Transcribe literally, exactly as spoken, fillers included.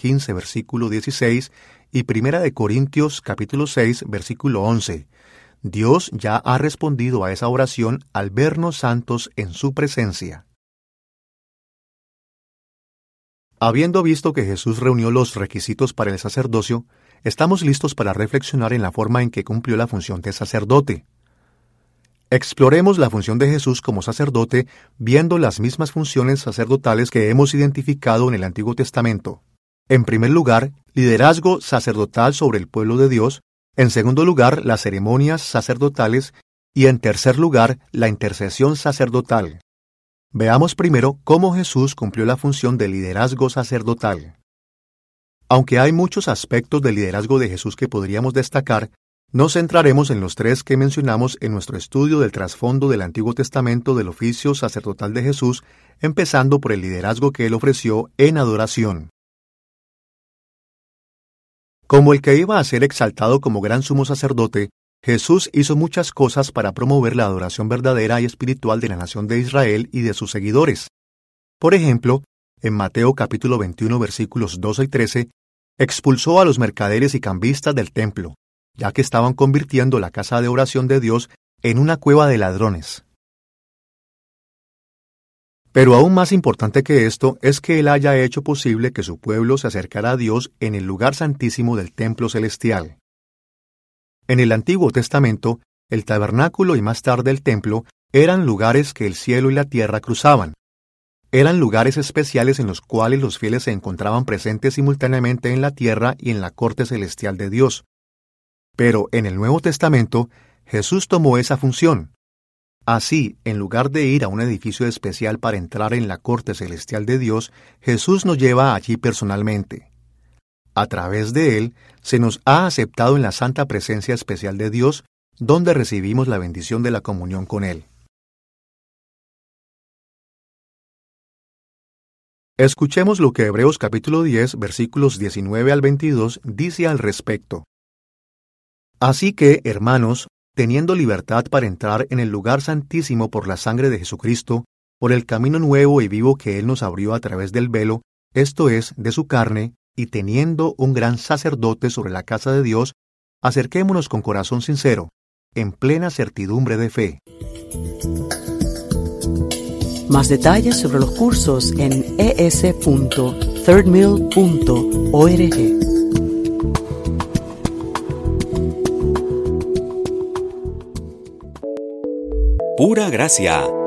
quince, versículo dieciséis, y Primera de Corintios, capítulo seis, versículo once. Dios ya ha respondido a esa oración al vernos santos en su presencia. Habiendo visto que Jesús reunió los requisitos para el sacerdocio, estamos listos para reflexionar en la forma en que cumplió la función de sacerdote. Exploremos la función de Jesús como sacerdote viendo las mismas funciones sacerdotales que hemos identificado en el Antiguo Testamento. En primer lugar, liderazgo sacerdotal sobre el pueblo de Dios. En segundo lugar, las ceremonias sacerdotales. Y en tercer lugar, la intercesión sacerdotal. Veamos primero cómo Jesús cumplió la función de liderazgo sacerdotal. Aunque hay muchos aspectos del liderazgo de Jesús que podríamos destacar, nos centraremos en los tres que mencionamos en nuestro estudio del trasfondo del Antiguo Testamento del oficio sacerdotal de Jesús, empezando por el liderazgo que él ofreció en adoración. Como el que iba a ser exaltado como gran sumo sacerdote, Jesús hizo muchas cosas para promover la adoración verdadera y espiritual de la nación de Israel y de sus seguidores. Por ejemplo, en Mateo capítulo veintiuno versículos doce y trece, expulsó a los mercaderes y cambistas del templo, ya que estaban convirtiendo la casa de oración de Dios en una cueva de ladrones. Pero aún más importante que esto es que Él haya hecho posible que su pueblo se acercara a Dios en el lugar santísimo del templo celestial. En el Antiguo Testamento, el tabernáculo y más tarde el templo eran lugares que el cielo y la tierra cruzaban. Eran lugares especiales en los cuales los fieles se encontraban presentes simultáneamente en la tierra y en la corte celestial de Dios. Pero en el Nuevo Testamento, Jesús tomó esa función. Así, en lugar de ir a un edificio especial para entrar en la corte celestial de Dios, Jesús nos lleva allí personalmente. A través de Él, se nos ha aceptado en la santa presencia especial de Dios, donde recibimos la bendición de la comunión con Él. Escuchemos lo que Hebreos capítulo diez, versículos diecinueve al veintidós, dice al respecto. Así que, hermanos, teniendo libertad para entrar en el lugar santísimo por la sangre de Jesucristo, por el camino nuevo y vivo que Él nos abrió a través del velo, esto es, de su carne, y teniendo un gran sacerdote sobre la casa de Dios, acerquémonos con corazón sincero, en plena certidumbre de fe. Más detalles sobre los cursos en e s punto third mill punto org. Pura gracia.